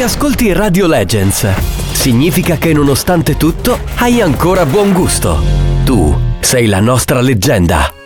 Se ascolti Radio Legends, significa che nonostante tutto hai ancora buon gusto. Tu sei la nostra leggenda.